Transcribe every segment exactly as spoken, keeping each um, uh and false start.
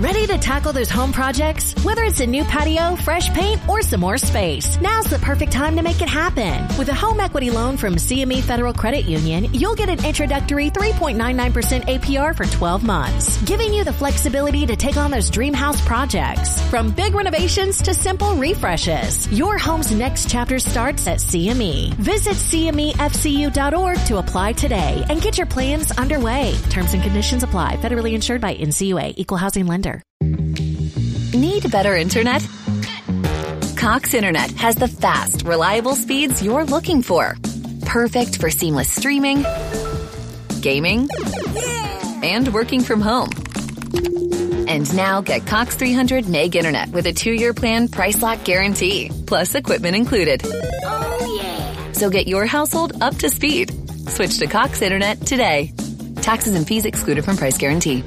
Ready to tackle those home projects? Whether it's a new patio, fresh paint, or some more space, now's the perfect time to make it happen. With a home equity loan from C M E Federal Credit Union, you'll get an introductory three point nine nine percent A P R for twelve months, giving you the flexibility to take on those dream house projects. From big renovations to simple refreshes, your home's next chapter starts at C M E. Visit C M E F C U dot org to apply today and get your plans underway. Terms and conditions apply. Federally insured by N C U A, Equal Housing Lender. Need better internet? Cox Internet has the fast, reliable speeds you're looking for. Perfect for seamless streaming, gaming, and working from home. And now get Cox three hundred meg internet with a two-year plan price lock guarantee, plus equipment included. Oh, yeah. So get your household up to speed. Switch to Cox Internet today. Taxes and fees excluded from price guarantee.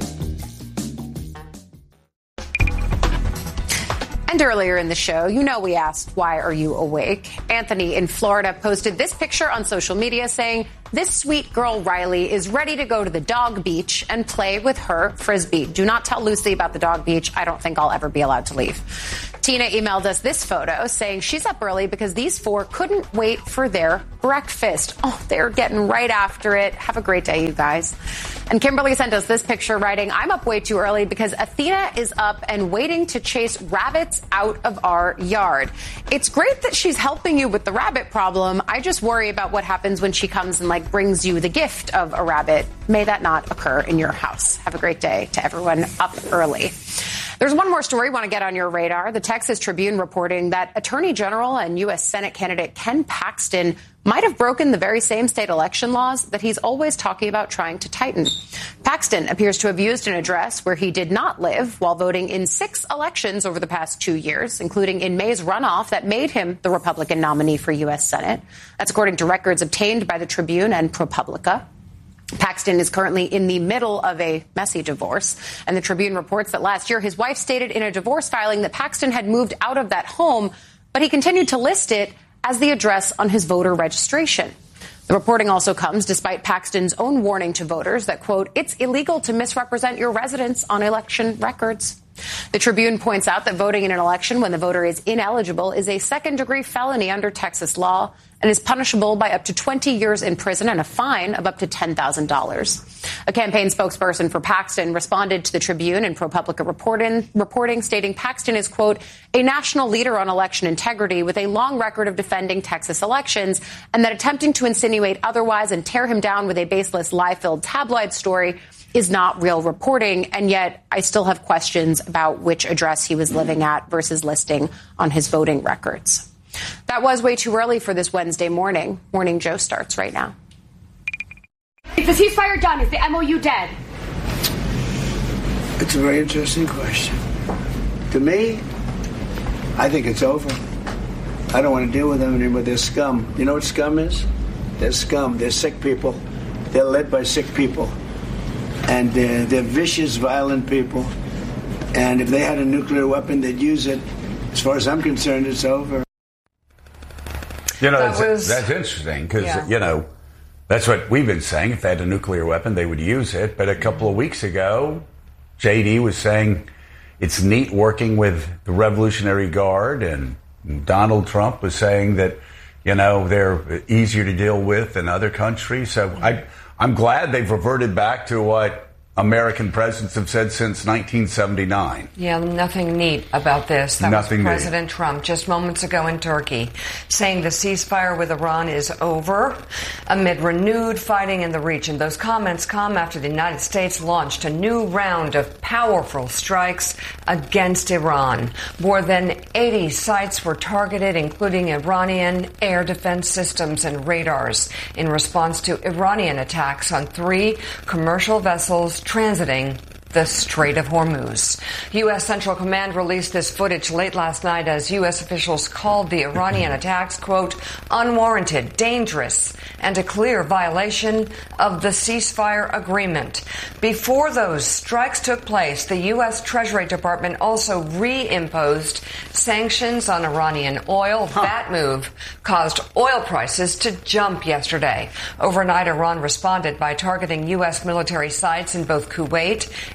And earlier in the show, you know we asked, why are you awake? Anthony in Florida posted this picture on social media saying, this sweet girl Riley is ready to go to the dog beach and play with her Frisbee. Do not tell Lucy about the dog beach. I don't think I'll ever be allowed to leave. Tina emailed us this photo saying she's up early because these four couldn't wait for their breakfast. Oh, they're getting right after it. Have a great day, you guys. And Kimberly sent us this picture writing, I'm up way too early because Athena is up and waiting to chase rabbits out of our yard. It's great that she's helping you with the rabbit problem. I just worry about what happens when she comes and like brings you the gift of a rabbit. May that not occur in your house. Have a great day to everyone up early. There's one more story I want to get on your radar. The Texas Tribune reporting that Attorney General and U S Senate candidate Ken Paxton might have broken the very same state election laws that he's always talking about trying to tighten. Paxton appears to have used an address where he did not live while voting in six elections over the past two years, including in May's runoff that made him the Republican nominee for U S Senate. That's according to records obtained by the Tribune and ProPublica. Paxton is currently in the middle of a messy divorce, and the Tribune reports that last year his wife stated in a divorce filing that Paxton had moved out of that home, but he continued to list it as the address on his voter registration. The reporting also comes despite Paxton's own warning to voters that, quote, it's illegal to misrepresent your residence on election records. The Tribune points out that voting in an election when the voter is ineligible is a second-degree felony under Texas law and is punishable by up to twenty years in prison and a fine of up to ten thousand dollars. A campaign spokesperson for Paxton responded to the Tribune and ProPublica reporting, reporting stating Paxton is, quote, a national leader on election integrity with a long record of defending Texas elections, and that attempting to insinuate otherwise and tear him down with a baseless lie-filled tabloid story is not real reporting, and yet I still have questions about which address he was living at versus listing on his voting records. That was way too early for this Wednesday morning. Morning Joe starts right now. Is the ceasefire done? Is the M O U dead? It's a very interesting question. To me, I think it's over. I don't want to deal with them anymore. They're scum. You know what scum is? They're scum. They're sick people. They're led by sick people. And they're, they're vicious, violent people. And if they had a nuclear weapon, they'd use it. As far as I'm concerned, it's over. You know, that that's, was, that's interesting because, yeah. you know, that's what we've been saying. If they had a nuclear weapon, they would use it. But a couple of weeks ago, J D was saying it's neat working with the Revolutionary Guard. And Donald Trump was saying that, you know, they're easier to deal with than other countries. So I, I'm glad they've reverted back to what American presidents have said since nineteen seventy-nine. Yeah, nothing neat about this. That nothing was President neat. Trump just moments ago in Turkey saying the ceasefire with Iran is over amid renewed fighting in the region. Those comments come after the United States launched a new round of powerful strikes against Iran. More than eighty sites were targeted, including Iranian air defense systems and radars, in response to Iranian attacks on three commercial vessels transiting the Strait of Hormuz. U S. Central Command released this footage late last night as U S officials called the Iranian attacks, quote, unwarranted, dangerous, and a clear violation of the ceasefire agreement. Before those strikes took place, the U S. Treasury Department also reimposed sanctions on Iranian oil. Huh. That move caused oil prices to jump yesterday. Overnight, Iran responded by targeting U S military sites in both Kuwait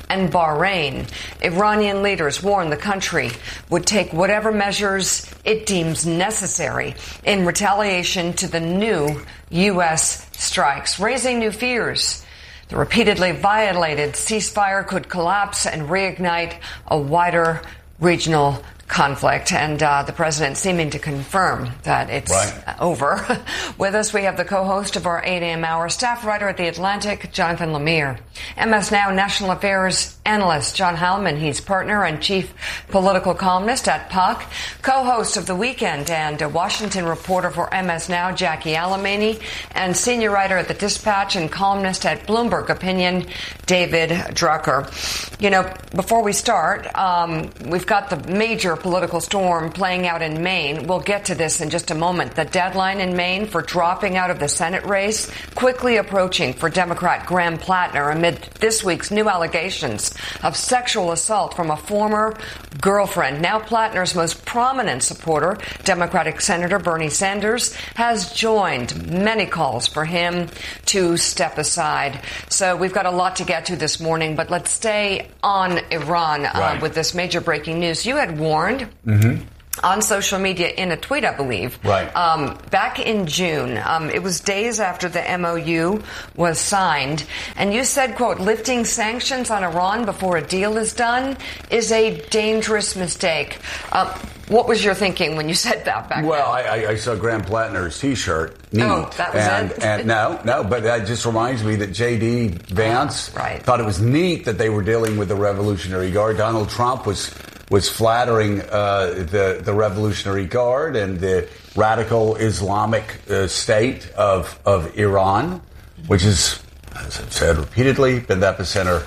and Bahrain. Iranian leaders warn the country would take whatever measures it deems necessary in retaliation to the new U S strikes, raising new fears. The repeatedly violated ceasefire could collapse and reignite a wider regional conflict, and uh, the president seeming to confirm that it's right. over. With us, we have the co-host of our eight a.m. hour, staff writer at The Atlantic, Jonathan Lemire. M S Now national affairs analyst John Hallman, he's partner and chief political columnist at Puck, co-host of The Weekend and a Washington reporter for M S Now, Jackie Alamany, and senior writer at The Dispatch and columnist at Bloomberg Opinion, David Drucker. You know, before we start, um, we've got the major political storm playing out in Maine. We'll get to this in just a moment. The deadline in Maine for dropping out of the Senate race quickly approaching for Democrat Graham Plattner amid this week's new allegations of sexual assault from a former girlfriend. Now Plattner's most prominent supporter, Democratic Senator Bernie Sanders, has joined many calls for him to step aside. So we've got a lot to get to this morning, but let's stay on Iran uh, right. with this major breaking news. You had warned Mm-hmm. on social media in a tweet, I believe, right. um, back in June. Um, it was days after the M O U was signed. And you said, quote, lifting sanctions on Iran before a deal is done is a dangerous mistake. Uh, what was your thinking when you said that back well, then? Well, I, I saw Graham Plattner's T-shirt. Neat. Oh, that was and, it? and no, no, but that just reminds me that J D. Vance oh, right. thought it was neat that they were dealing with the Revolutionary Guard. Donald Trump was was flattering uh, the, the Revolutionary Guard and the radical Islamic uh, state of, of Iran, which is, as I've said repeatedly, been the epicenter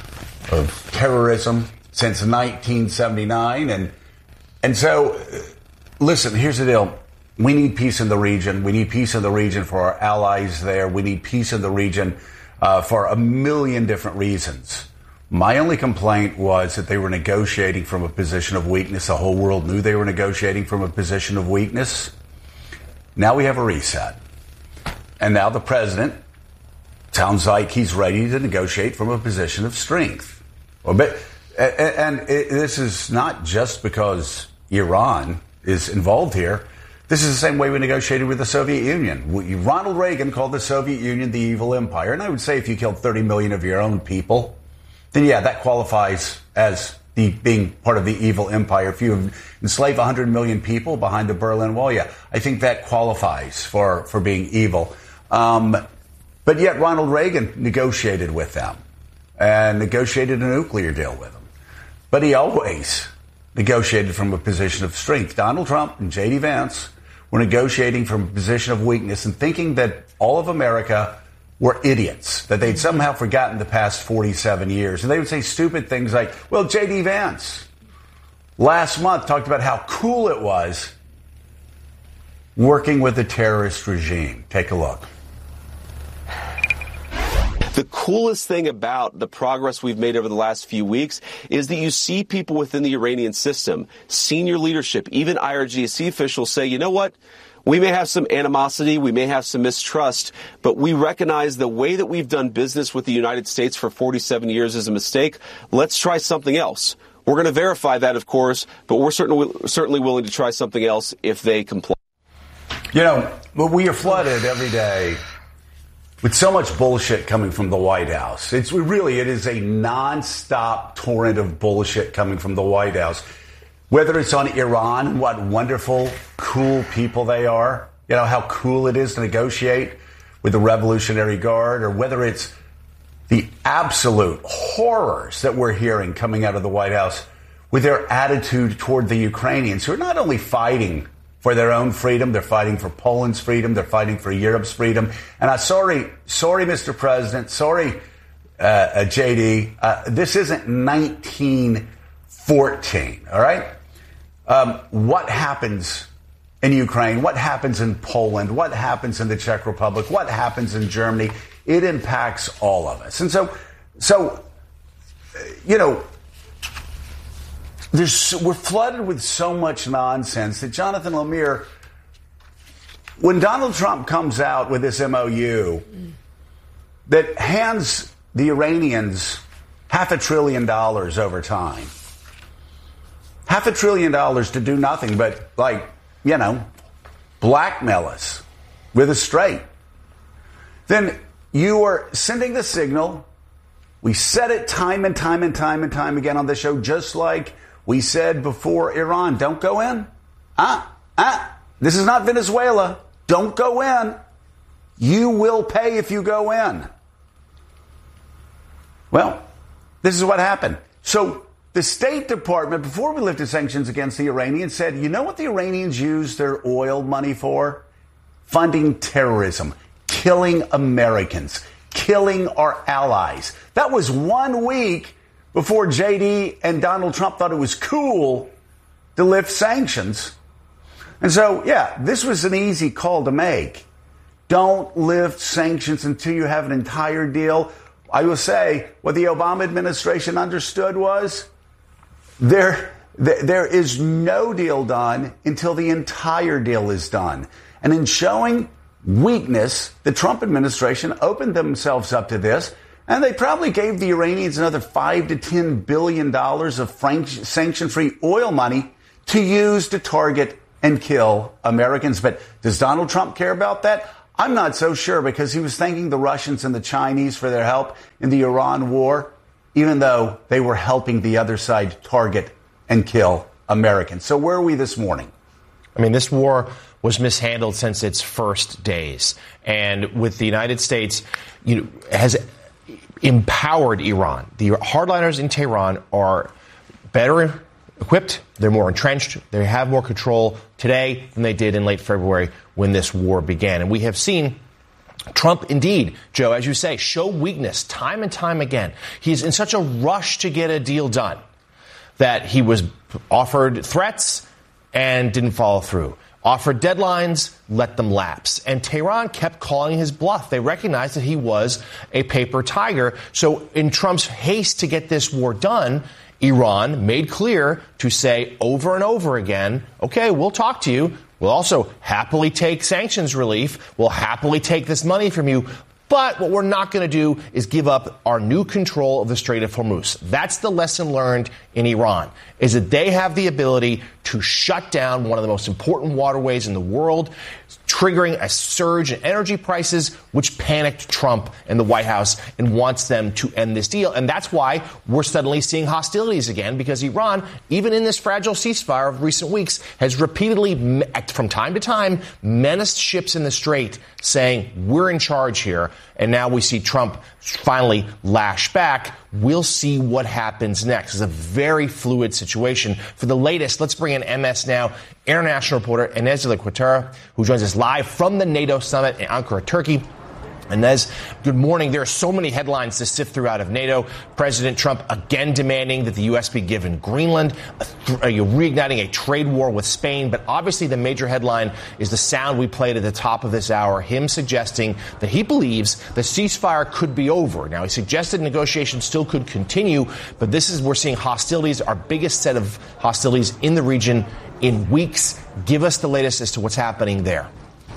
of terrorism since nineteen seventy-nine. And, and so, listen, here's the deal. We need peace in the region. We need peace in the region for our allies there. We need peace in the region uh, for a million different reasons. My only complaint was that they were negotiating from a position of weakness. The whole world knew they were negotiating from a position of weakness. Now we have a reset. And now the president sounds like he's ready to negotiate from a position of strength. But, and it, this is not just because Iran is involved here. This is the same way we negotiated with the Soviet Union. We, Ronald Reagan called the Soviet Union the evil empire. And I would say if you killed thirty million of your own people, then yeah, that qualifies as the being part of the evil empire. If you enslave one hundred million people behind the Berlin Wall, yeah, I think that qualifies for, for being evil. Um, but yet Ronald Reagan negotiated with them and negotiated a nuclear deal with them. But he always negotiated from a position of strength. Donald Trump and J D. Vance were negotiating from a position of weakness and thinking that all of America were idiots, that they'd somehow forgotten the past forty-seven years. And they would say stupid things like, well, J D. Vance last month talked about how cool it was working with a terrorist regime. Take a look. The coolest thing about the progress we've made over the last few weeks is that you see people within the Iranian system, senior leadership, even I R G C officials say, you know what? We may have some animosity, we may have some mistrust, but we recognize the way that we've done business with the United States for forty-seven years is a mistake. Let's try something else. We're going to verify that, of course, but we're certainly, certainly willing to try something else if they comply. You know, we are flooded every day with so much bullshit coming from the White House. It's really, it is a nonstop torrent of bullshit coming from the White House. Whether it's on Iran, what wonderful, cool people they are, you know, how cool it is to negotiate with the Revolutionary Guard, or whether it's the absolute horrors that we're hearing coming out of the White House with their attitude toward the Ukrainians, who are not only fighting for their own freedom, they're fighting for Poland's freedom, they're fighting for Europe's freedom. And I'm sorry, sorry, Mister President, sorry, uh, uh, J D, uh, this isn't nineteen fourteen, all right? Um, what happens in Ukraine? What happens in Poland? What happens in the Czech Republic? What happens in Germany? It impacts all of us. And so, so, you know, there's, we're flooded with so much nonsense that Jonathan Lemire, when Donald Trump comes out with this M O U that hands the Iranians half a trillion dollars over time. Half a trillion dollars to do nothing but, like, you know, blackmail us with a straight. Then you are sending the signal. We said it time and time and time and time again on the show, just like we said before Iran. Don't go in. Ah, ah. This is not Venezuela. Don't go in. You will pay if you go in. Well, this is what happened. So the State Department, before we lifted sanctions against the Iranians, said, you know what the Iranians use their oil money for? Funding terrorism, killing Americans, killing our allies. That was one week before J D and Donald Trump thought it was cool to lift sanctions. And so, yeah, this was an easy call to make. Don't lift sanctions until you have an entire deal. I will say what the Obama administration understood was there, there is no deal done until the entire deal is done. And in showing weakness, the Trump administration opened themselves up to this, and they probably gave the Iranians another five to ten billion dollars of sanction-free oil money to use to target and kill Americans. But does Donald Trump care about that? I'm not so sure, because he was thanking the Russians and the Chinese for their help in the Iran war, even though they were helping the other side target and kill Americans. So where are we this morning? I mean, this war was mishandled since its first days. And with the United States, you know, has empowered Iran. The hardliners in Tehran are better equipped. They're more entrenched. They have more control today than they did in late February when this war began. And we have seen Trump, indeed, Joe, as you say, show weakness time and time again. He's in such a rush to get a deal done that he was offered threats and didn't follow through. Offered deadlines, let them lapse. And Tehran kept calling his bluff. They recognized that he was a paper tiger. So in Trump's haste to get this war done, Iran made clear to say over and over again, okay, we'll talk to you. We'll also happily take sanctions relief. We'll happily take this money from you. But what we're not going to do is give up our new control of the Strait of Hormuz. That's the lesson learned in Iran, is that they have the ability to shut down one of the most important waterways in the world, triggering a surge in energy prices, which panicked Trump and the White House and wants them to end this deal. And that's why we're suddenly seeing hostilities again, because Iran, even in this fragile ceasefire of recent weeks, has repeatedly, from time to time, menaced ships in the Strait, saying, we're in charge here. And now we see Trump finally lash back. We'll see what happens next. It's a very fluid situation. For the latest, let's bring in M S Now international reporter Inez de la Cuetara, who joins us live from the NATO summit in Ankara, Turkey. Inez, good morning. There are so many headlines to sift through out of NATO. President Trump again demanding that the U S be given Greenland, reigniting a trade war with Spain. But obviously the major headline is the sound we played at the top of this hour, him suggesting that he believes the ceasefire could be over. Now, he suggested negotiations still could continue, but this is, we're seeing hostilities, our biggest set of hostilities in the region in weeks. Give us the latest as to what's happening there.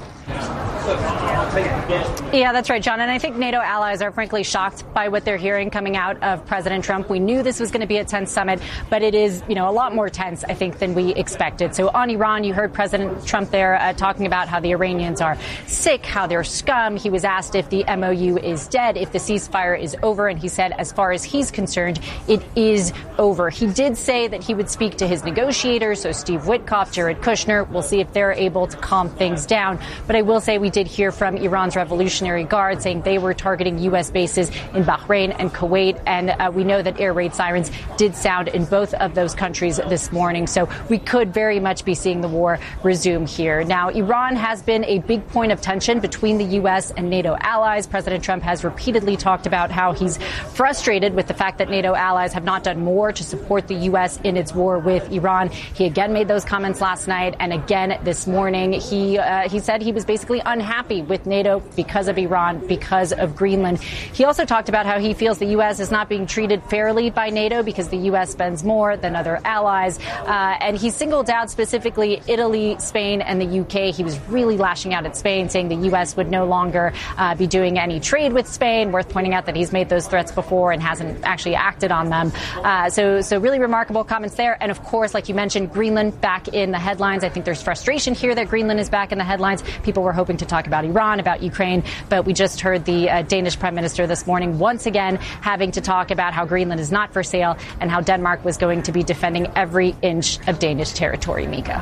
Yeah, that's right, John. And I think NATO allies are frankly shocked by what they're hearing coming out of President Trump. We knew this was going to be a tense summit, but it is, you know, a lot more tense, I think, than we expected. So on Iran, you heard President Trump there uh, talking about how the Iranians are sick, how they're scum. He was asked if the M O U is dead, if the ceasefire is over. And he said, as far as he's concerned, it is over. He did say that he would speak to his negotiators, so Steve Witkoff, Jared Kushner. We'll see if they're able to calm things down. But I will say we did hear from Iran's Revolutionary Guard saying they were targeting U S bases in Bahrain and Kuwait. And uh, we know that air raid sirens did sound in both of those countries this morning. So we could very much be seeing the war resume here. Now, Iran has been a big point of tension between the U S and NATO allies. President Trump has repeatedly talked about how he's frustrated with the fact that NATO allies have not done more to support the U S in its war with Iran. He again made those comments last night and again this morning. He uh, he said he was basically unhappy with NATO because of Iran, because of Greenland. He also talked about how he feels the U S is not being treated fairly by NATO because the U S spends more than other allies. Uh, and he singled out specifically Italy, Spain, and the U K. He was really lashing out at Spain, saying the U S would no longer uh, be doing any trade with Spain. Worth pointing out that he's made those threats before and hasn't actually acted on them. Uh, so, so really remarkable comments there. And of course, like you mentioned, Greenland back in the headlines. I think there's frustration here that Greenland is back in the headlines. People were hoping to talk about Iran, about Ukraine, but we just heard the uh, Danish Prime Minister this morning once again having to talk about how Greenland is not for sale and how Denmark was going to be defending every inch of Danish territory. Mika.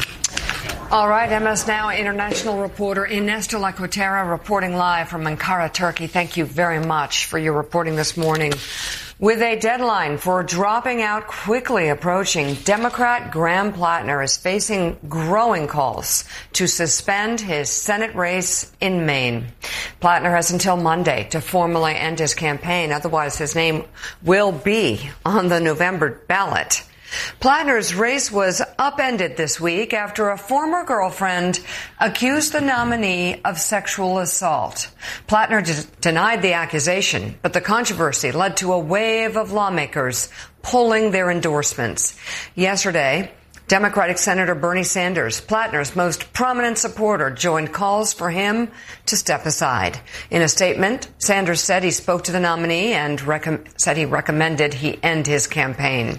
All right, M S Now international reporter Ines de la Cuetara reporting live from Ankara, Turkey. Thank you very much for your reporting this morning. With a deadline for dropping out quickly approaching, Democrat Graham Plattner is facing growing calls to suspend his Senate race in Maine. Plattner has until Monday to formally end his campaign. Otherwise, his name will be on the November ballot. Plattner's race was upended this week after a former girlfriend accused the nominee of sexual assault. Plattner d- denied the accusation, but the controversy led to a wave of lawmakers pulling their endorsements. Yesterday, Democratic Senator Bernie Sanders, Plattner's most prominent supporter, joined calls for him to step aside. In a statement, Sanders said he spoke to the nominee and rec- said he recommended he end his campaign.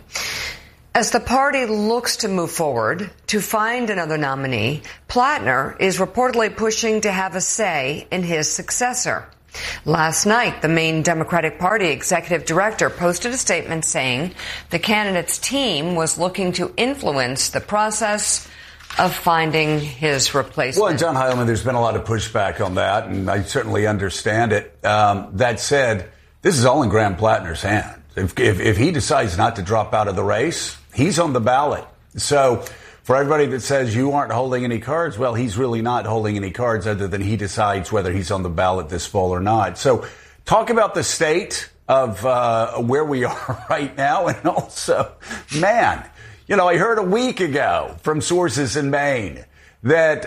As the party looks to move forward to find another nominee, Plattner is reportedly pushing to have a say in his successor. Last night, the Maine Democratic Party executive director posted a statement saying the candidate's team was looking to influence the process of finding his replacement. Well, and John Heilemann, there's been a lot of pushback on that, and I certainly understand it. Um, that said, this is all in Graham Plattner's hands. If, if, if he decides not to drop out of the race, he's on the ballot. So for everybody that says you aren't holding any cards, well, he's really not holding any cards other than he decides whether he's on the ballot this fall or not. So talk about the state of uh, where we are right now. And also, man, you know, I heard a week ago from sources in Maine that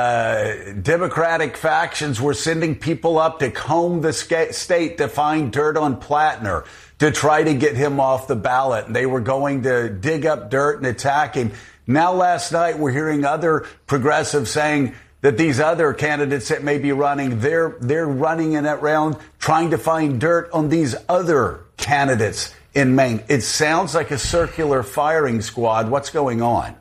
uh, Democratic factions were sending people up to comb the state to find dirt on Plattner, to try to get him off the ballot. And they were going to dig up dirt and attack him. Now, last night, we're hearing other progressives saying that these other candidates that may be running, they're, they're running in that round trying to find dirt on these other candidates in Maine. It sounds like a circular firing squad. What's going on?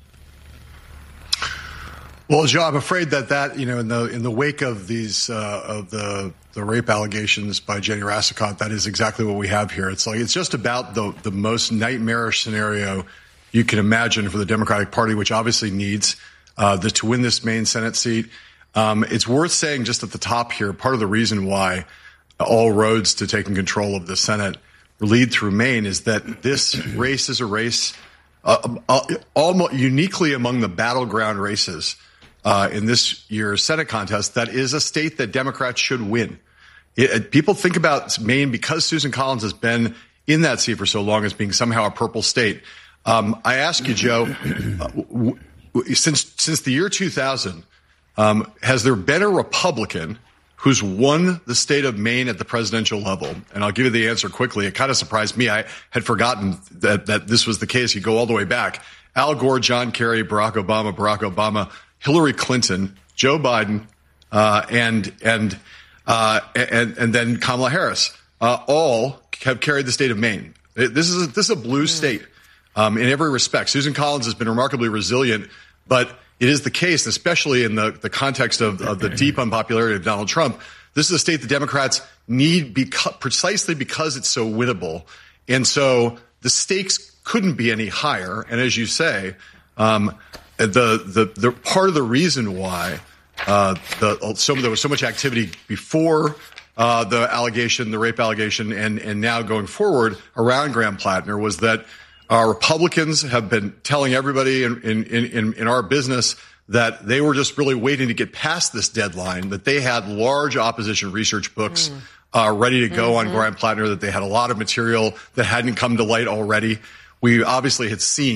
Well, Joe, I'm afraid that that, you know, in the in the wake of these uh, of the the rape allegations by Jenny Rassicot, that is exactly what we have here. It's like it's just about the the most nightmarish scenario you can imagine for the Democratic Party, which obviously needs uh, the, to win this Maine Senate seat. Um, it's worth saying just at the top here, part of the reason why all roads to taking control of the Senate lead through Maine is that this race is a race uh, uh, almost uniquely among the battleground races Uh, in this year's Senate contest, that is a state that Democrats should win. It, it, people think about Maine because Susan Collins has been in that seat for so long as being somehow a purple state. Um, I ask you, Joe, uh, w- w- since since the year two thousand, um, has there been a Republican who's won the state of Maine at the presidential level? And I'll give you the answer quickly. It kind of surprised me. I had forgotten that that this was the case. You go all the way back. Al Gore, John Kerry, Barack Obama, Barack Obama, Hillary Clinton, Joe Biden, uh, and and uh, and and then Kamala Harris, uh, all have carried the state of Maine. This is a, this is a blue state um, in every respect. Susan Collins has been remarkably resilient, but it is the case, especially in the, the context of, of the deep unpopularity of Donald Trump. This is a state the Democrats need because, precisely because it's so winnable, and so the stakes couldn't be any higher. And as you say. Um, The, the the part of the reason why uh, the so there was so much activity before uh, the allegation, the rape allegation, and and now going forward around Graham Plattner was that our Republicans have been telling everybody in in in, in our business that they were just really waiting to get past this deadline, that they had large opposition research books mm. uh, ready to go mm-hmm. on Graham Plattner, that they had a lot of material that hadn't come to light already. We obviously had seen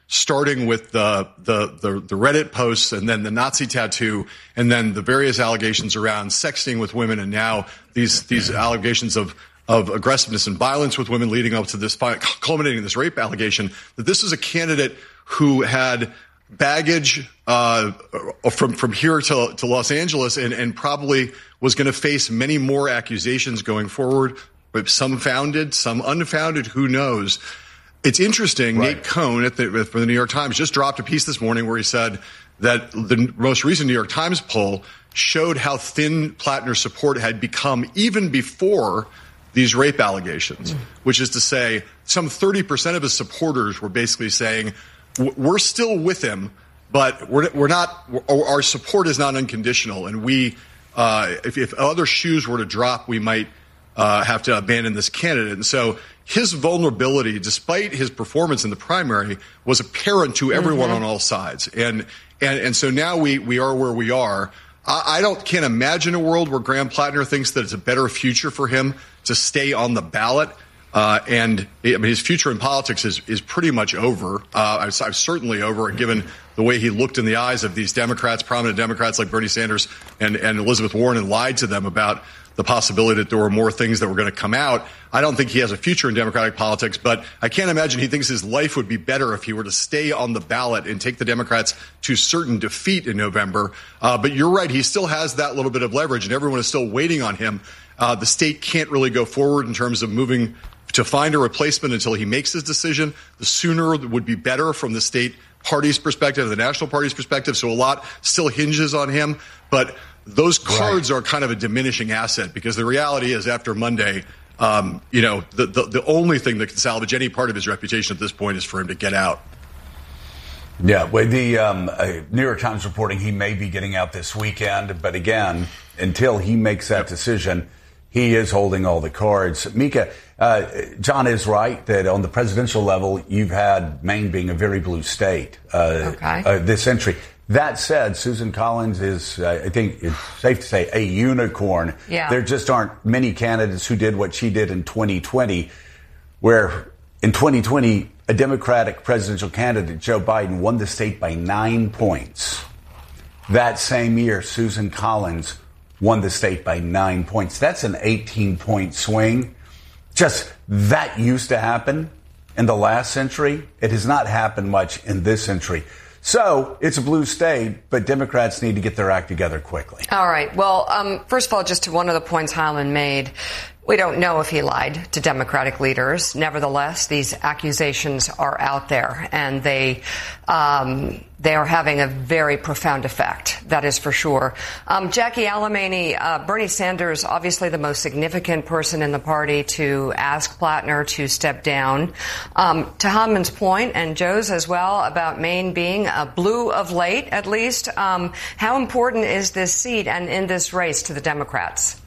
starting with the, the, the, the Reddit posts and then the Nazi tattoo and then the various allegations around sexting with women and now these, these allegations of, of aggressiveness and violence with women leading up to this, culminating in this rape allegation, that this is a candidate who had baggage uh, from from here to, to Los Angeles and, and probably was going to face many more accusations going forward, some founded, some unfounded, who knows. It's interesting. Right. Nate Cohn at the, for the New York Times just dropped a piece this morning where he said that the most recent New York Times poll showed how thin Plattner's support had become even before these rape allegations, mm. which is to say some thirty percent of his supporters were basically saying, we're still with him, but we're, we're not, our support is not unconditional. And we, uh, if, if other shoes were to drop, we might uh, have to abandon this candidate. And so his vulnerability, despite his performance in the primary, was apparent to everyone mm-hmm. on all sides. And, and, and so now we, we are where we are. I, I don't, can't imagine a world where Graham Plattner thinks that it's a better future for him to stay on the ballot. Uh, and I mean, his future in politics is, is pretty much over. Uh, I'm, I'm certainly over, given the way he looked in the eyes of these Democrats, prominent Democrats like Bernie Sanders and, and Elizabeth Warren, and lied to them about the possibility that there were more things that were going to come out. I don't think he has a future in Democratic politics, but I can't imagine he thinks his life would be better if he were to stay on the ballot and take the Democrats to certain defeat in November. Uh, but you're right. He still has that little bit of leverage, and everyone is still waiting on him. Uh, the state can't really go forward in terms of moving to find a replacement until he makes his decision. The sooner would be better from the state party's perspective, the national party's perspective. So a lot still hinges on him. But those cards right. are kind of a diminishing asset, because the reality is after Monday, um, you know, the, the, the only thing that can salvage any part of his reputation at this point is for him to get out. Yeah, well, the um, uh, New York Times reporting he may be getting out this weekend. But again, until he makes that decision, he is holding all the cards. Mika, uh, John is right that on the presidential level, you've had Maine being a very blue state uh, okay. uh, this century. That said, Susan Collins is, uh, I think it's safe to say, a unicorn. Yeah. There just aren't many candidates who did what she did in twenty twenty, where in twenty twenty, a Democratic presidential candidate, Joe Biden, won the state by nine points. That same year, Susan Collins won the state by nine points. That's an eighteen-point swing. Just that used to happen in the last century. It has not happened much in this century. So it's a blue state, but Democrats need to get their act together quickly. All right. Well, um, first of all, just to one of the points Hyman made, we don't know if he lied to Democratic leaders. Nevertheless, these accusations are out there, and they um, they are having a very profound effect. That is for sure. Um, Jackie Alemany, uh, Bernie Sanders, obviously the most significant person in the party to ask Plattner to step down. Um, to Haman's point, and Joe's as well, about Maine being uh, blue of late, at least, um, how important is this seat and in this race to the Democrats?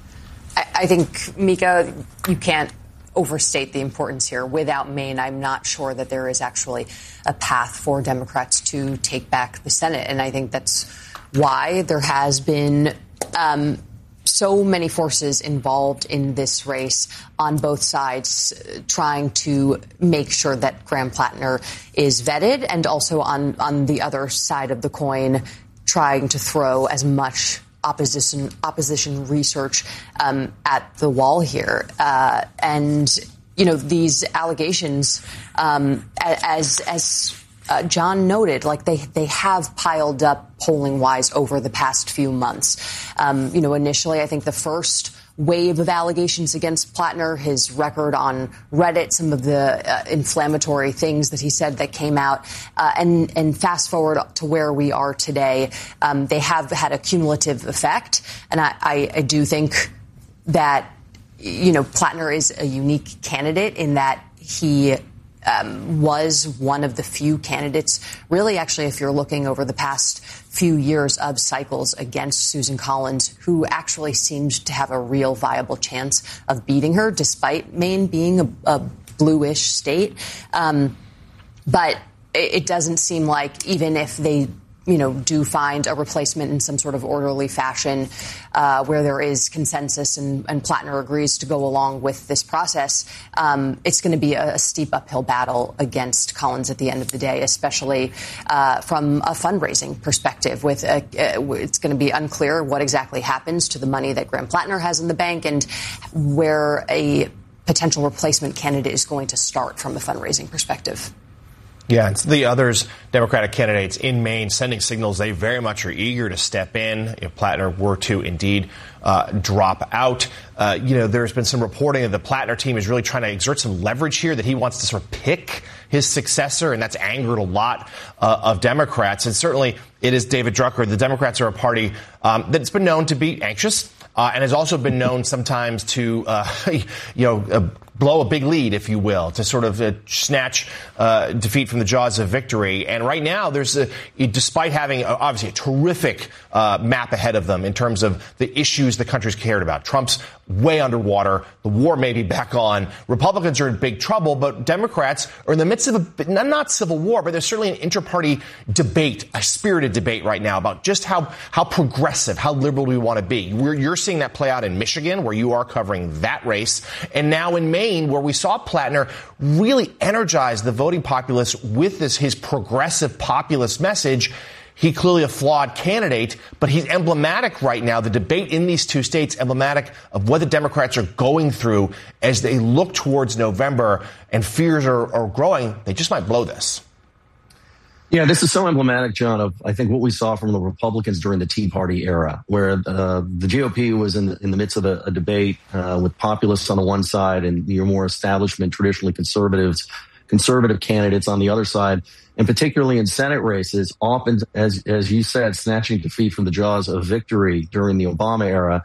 I think, Mika, you can't overstate the importance here. Without Maine, I'm not sure that there is actually a path for Democrats to take back the Senate. And I think that's why there has been um, so many forces involved in this race on both sides, uh, trying to make sure that Graham Plattner is vetted, and also on, on the other side of the coin, trying to throw as much opposition opposition research um, at the wall here. Uh, and, you know, these allegations, um, as as uh, John noted, like they, they have piled up polling wise over the past few months. Um, you know, initially, I think the first wave of allegations against Plattner, his record on Reddit, some of the uh, inflammatory things that he said that came out, uh, and, and fast forward to where we are today, um, they have had a cumulative effect. And I, I, I do think that, you know, Plattner is a unique candidate in that he Um, was one of the few candidates, really, actually, if you're looking over the past few years of cycles against Susan Collins, who actually seemed to have a real viable chance of beating her, despite Maine being a, a bluish state. Um, but it, it doesn't seem like, even if they you know, do find a replacement in some sort of orderly fashion uh, where there is consensus and, and Plattner agrees to go along with this process, um, it's going to be a, a steep uphill battle against Collins at the end of the day, especially uh, from a fundraising perspective. With a, uh, it's going to be unclear what exactly happens to the money that Graham Plattner has in the bank and where a potential replacement candidate is going to start from a fundraising perspective. Yeah, and the others, Democratic candidates in Maine, sending signals they very much are eager to step in if Plattner were to indeed uh, drop out. Uh, you know, there's been some reporting that the Plattner team is really trying to exert some leverage here, that he wants to sort of pick his successor, and that's angered a lot uh, of Democrats. And certainly it is David Drucker. The Democrats are a party um, that's been known to be anxious uh, and has also been known sometimes to, uh, you know, uh, blow a big lead, if you will, to sort of uh, snatch uh, defeat from the jaws of victory. And right now, there's a, despite having uh, obviously a terrific uh, map ahead of them in terms of the issues the country's cared about. Trump's way underwater. The war may be back on. Republicans are in big trouble, but Democrats are in the midst of a, not civil war, but there's certainly an inter-party debate, a spirited debate right now about just how, how progressive, how liberal we want to be. We're, you're seeing that play out in Michigan, where you are covering that race, and now in Maine, where we saw Plattner really energize the voting populace with this, his progressive populist message. He clearly a flawed candidate, but he's emblematic right now. The debate in these two states, emblematic of what the Democrats are going through as they look towards November, and fears are, are growing. They just might blow this. Yeah, this is so emblematic, John, of I think what we saw from the Republicans during the Tea Party era, where uh, the G O P was in the, in the midst of a, a debate uh, with populists on the one side and your more establishment, traditionally conservatives, conservative candidates on the other side, and particularly in Senate races, often, as as you said, snatching defeat from the jaws of victory during the Obama era.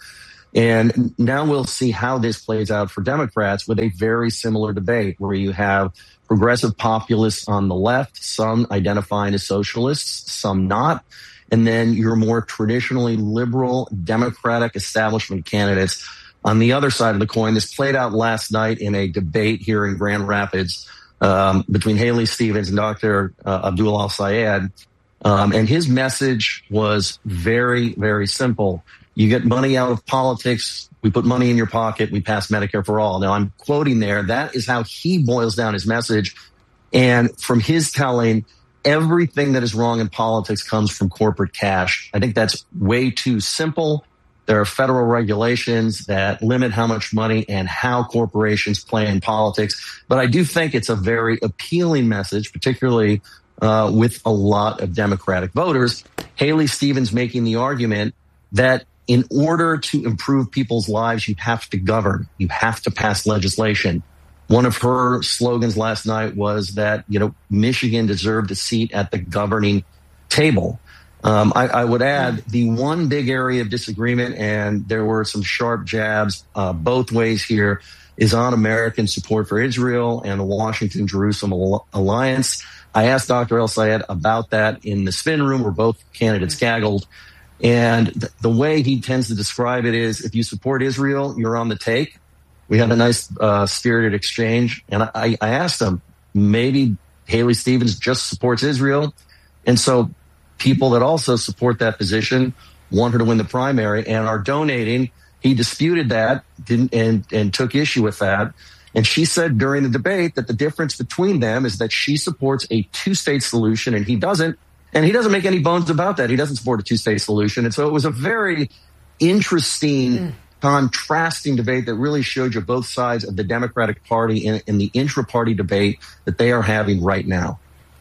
And now we'll see how this plays out for Democrats with a very similar debate where you have progressive populists on the left, some identifying as socialists, some not. And then your more traditionally liberal Democratic establishment candidates on the other side of the coin. This played out last night in a debate here in Grand Rapids um, between Haley Stevens and Doctor Uh, Abdul Al-Sayed. Um, and his message was very, very simple. You get money out of politics. We put money in your pocket. We pass Medicare for all. Now, I'm quoting there. That is how he boils down his message. And from his telling, everything that is wrong in politics comes from corporate cash. I think that's way too simple. There are federal regulations that limit how much money and how corporations play in politics. But I do think it's a very appealing message, particularly uh, with a lot of Democratic voters. Haley Stevens making the argument that in order to improve people's lives, you have to govern. You have to pass legislation. One of her slogans last night was that, you know, Michigan deserved a seat at the governing table. Um, I, I would add the one big area of disagreement, and there were some sharp jabs uh, both ways here, is on American support for Israel and the Washington-Jerusalem alliance. I asked Doctor El-Sayed about that in the spin room where both candidates gaggled. And th- the way he tends to describe it is, if you support Israel, you're on the take. We had a nice uh, spirited exchange. And I, I asked him, maybe Haley Stevens just supports Israel. And so people that also support that position want her to win the primary and are donating. He disputed that didn't and, and took issue with that. And she said during the debate that the difference between them is that she supports a two-state solution and he doesn't. And he doesn't make any bones about that. He doesn't support a two-state solution. And so it was a very interesting, mm. contrasting debate that really showed you both sides of the Democratic Party in, in the intra-party debate that they are having right now.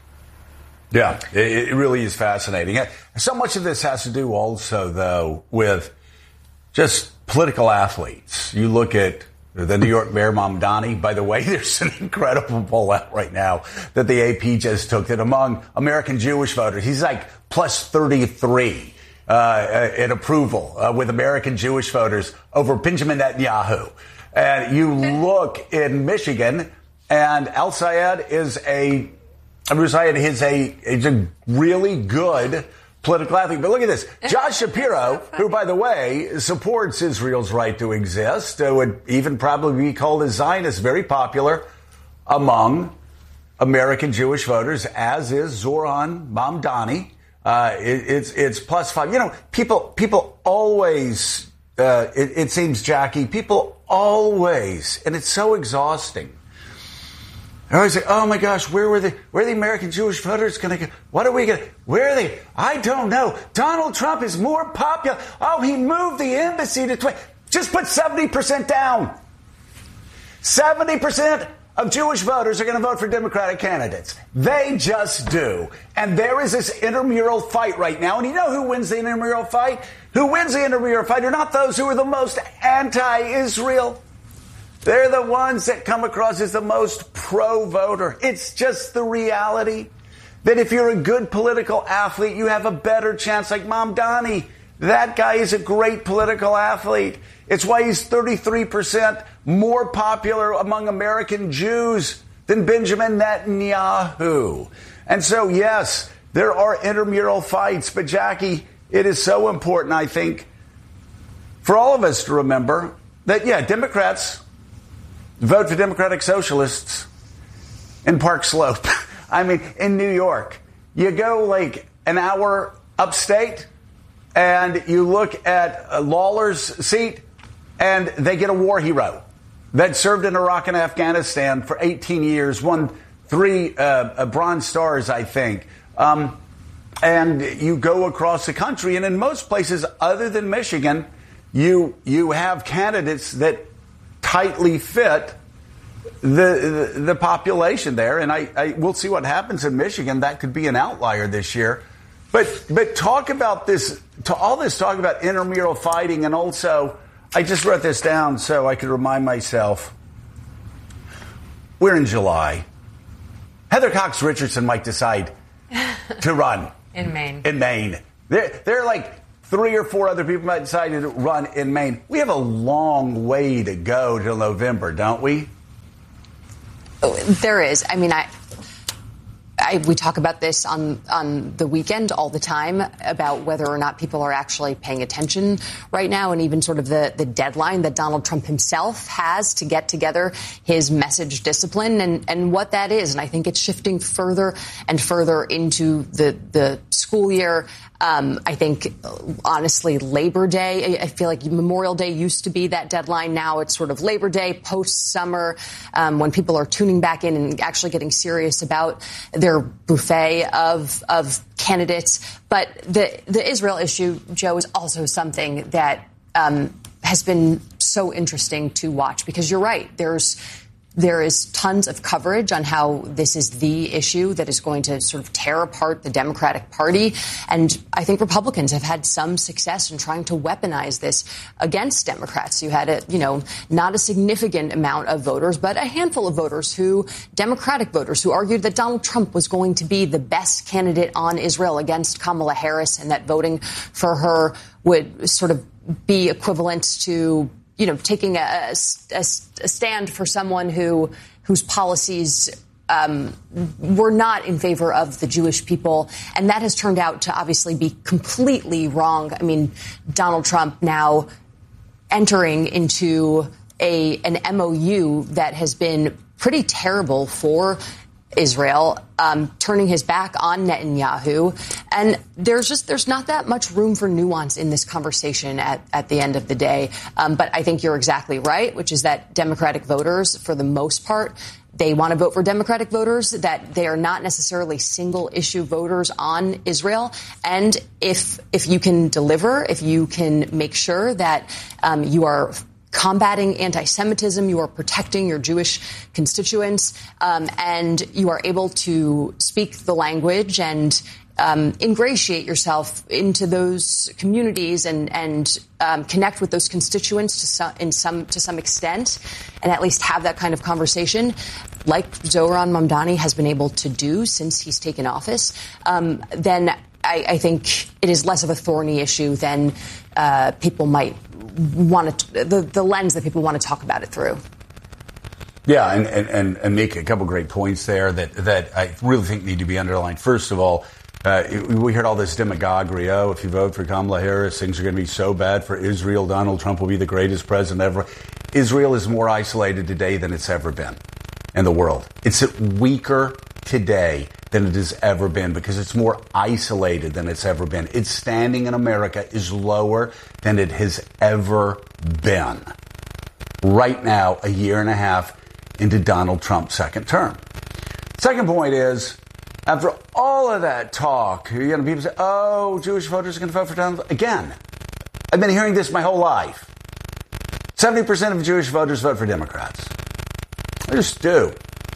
Yeah, it, it really is fascinating. So much of this has to do also, though, with just political athletes. You look at the New York Mayor Mamdani. By the way, there's an incredible poll out right now that the A P just took that among American Jewish voters, he's like plus thirty-three uh, in approval uh, with American Jewish voters over Benjamin Netanyahu. And you look in Michigan, and El-Sayed is a, El-Sayed is a, is a really good political athlete. But look at this. Josh Shapiro, who, by the way, supports Israel's right to exist, uh, would even probably be called a Zionist, very popular among American Jewish voters, as is Zoran Mamdani, Uh, it, it's it's plus five. You know, people people always. Uh, it, it seems, Jackie, people always, and it's so exhausting. They always say, "Oh my gosh, where were the where are the American Jewish voters going to go? What are we going? to Where are they? I don't know. Donald Trump is more popular. Oh, he moved the embassy to twenty. Just put seventy percent down. Seventy percent of Jewish voters are going to vote for Democratic candidates. They just do. And there is this intramural fight right now. And you know who wins the intramural fight? Who wins the intramural fight are not those who are the most anti-Israel. They're the ones that come across as the most pro-voter. It's just the reality that if you're a good political athlete, you have a better chance. Like Mamdani, that guy is a great political athlete. It's why he's thirty-three percent more popular among American Jews than Benjamin Netanyahu. And so, yes, there are intramural fights. But, Jackie, it is so important, I think, for all of us to remember that, yeah, Democrats vote for Democratic Socialists in Park Slope. I mean, in New York. You go like an hour upstate and you look at Lawler's seat and they get a war hero that served in Iraq and Afghanistan for eighteen years, won three uh, Bronze Stars, I think. Um, and you go across the country, and in most places other than Michigan, you you have candidates that tightly fit the the, the population there. And I, I we'll see what happens in Michigan. That could be an outlier this year. But but talk about this, to all this talk about intramural fighting, and also, I just wrote this down so I could remind myself. We're in July. Heather Cox Richardson might decide to run. In Maine. In Maine. There, there are like three or four other people might decide to run in Maine. We have a long way to go till November, don't we? There is. I mean, I... I, we talk about this on, on the weekend all the time about whether or not people are actually paying attention right now, and even sort of the, the deadline that Donald Trump himself has to get together his message discipline and, and what that is. And I think it's shifting further and further into the, the school year. Um, I think, honestly, Labor Day, I feel like Memorial Day used to be that deadline. Now it's sort of Labor Day, post-summer, um, when people are tuning back in and actually getting serious about their buffet of of candidates. But the, the Israel issue, Joe, is also something that um, has been so interesting to watch, because you're right. There's There is tons of coverage on how this is the issue that is going to sort of tear apart the Democratic Party. And I think Republicans have had some success in trying to weaponize this against Democrats. You had a, you know, not a significant amount of voters, but a handful of voters who, Democratic voters, who argued that Donald Trump was going to be the best candidate on Israel against Kamala Harris, and that voting for her would sort of be equivalent to, you know, taking a, a, a stand for someone who whose policies um, were not in favor of the Jewish people. And that has turned out to obviously be completely wrong. I mean, Donald Trump now entering into a an M O U that has been pretty terrible for Israel, um, turning his back on Netanyahu. And there's just there's not that much room for nuance in this conversation at, at the end of the day. Um, but I think you're exactly right, which is that Democratic voters, for the most part, they want to vote for Democratic voters, that they are not necessarily single issue voters on Israel. And if if you can deliver, if you can make sure that um, you are combating anti-Semitism, you are protecting your Jewish constituents, um, and you are able to speak the language and um, ingratiate yourself into those communities and, and um, connect with those constituents to some, in some to some extent, and at least have that kind of conversation, like Zohran Mamdani has been able to do since he's taken office, um, then I, I think it is less of a thorny issue than uh, people might want to, the, the lens that people want to talk about it through. Yeah, and, and, and make a couple great points there that, that I really think need to be underlined. First of all, uh, we heard all this demagoguery. Oh, if you vote for Kamala Harris, things are going to be so bad for Israel. Donald Trump will be the greatest president ever. Israel is more isolated today than it's ever been in the world. It's weaker today than it has ever been because it's more isolated than it's ever been. Its standing in America is lower than it has ever been. Right now, a year and a half into Donald Trump's second term. Second point is, after all of that talk, you know, people say, oh, Jewish voters are going to vote for Donald Trump. Again, I've been hearing this my whole life. seventy percent of Jewish voters vote for Democrats. I just do.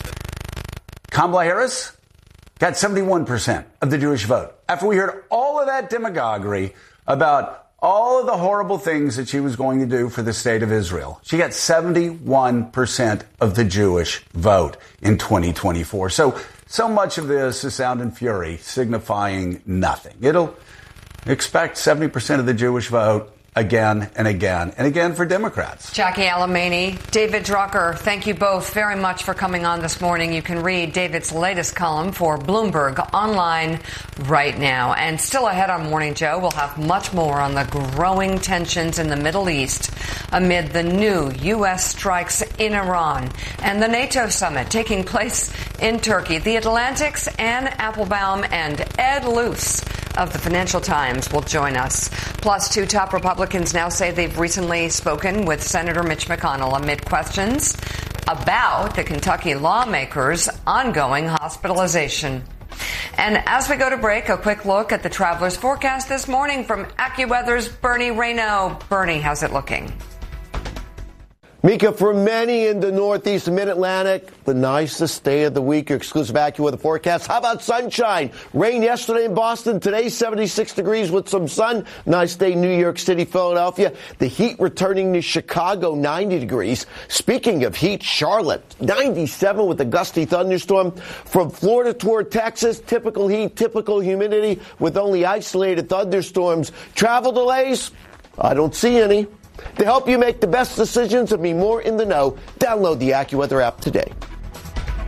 Kamala Harris got seventy-one percent of the Jewish vote. After we heard all of that demagoguery about all of the horrible things that she was going to do for the state of Israel, she got seventy-one percent of the Jewish vote in twenty twenty-four. So, so much of this is sound and fury, signifying nothing. It'll expect seventy percent of the Jewish vote again and again and again for Democrats. Jackie Alamany, David Drucker, thank you both very much for coming on this morning. You can read David's latest column for Bloomberg online right now. And still ahead on Morning Joe, we'll have much more on the growing tensions in the Middle East amid the new U S strikes in Iran and the NATO summit taking place in Turkey. The Atlantic's Ann Applebaum and Ed Luce of the Financial Times will join us. Plus, two top Republicans now say they've recently spoken with Senator Mitch McConnell amid questions about the Kentucky lawmakers' ongoing hospitalization. And as we go to break, a quick look at the traveler's forecast this morning from AccuWeather's Bernie Rayno. Bernie, how's it looking? Mika, for many in the Northeast and Mid-Atlantic, the nicest day of the week, your exclusive AccuWeather forecast. How about sunshine? Rain yesterday in Boston. Today, seventy-six degrees with some sun. Nice day in New York City, Philadelphia. The heat returning to Chicago, ninety degrees. Speaking of heat, Charlotte, ninety-seven with a gusty thunderstorm. From Florida toward Texas, typical heat, typical humidity with only isolated thunderstorms. Travel delays? I don't see any. To help you make the best decisions and be more in the know, download the AccuWeather app today.